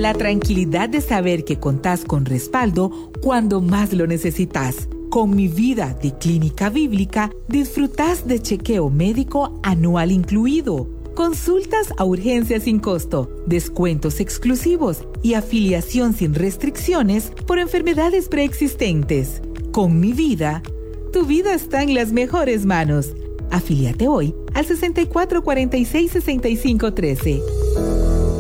La tranquilidad de saber que contás con respaldo cuando más lo necesitas. Con Mi Vida de Clínica Bíblica, disfrutás de chequeo médico anual incluido, consultas a urgencia sin costo, descuentos exclusivos y afiliación sin restricciones por enfermedades preexistentes. Con Mi Vida, tu vida está en las mejores manos. Afíliate hoy al 6446-6513.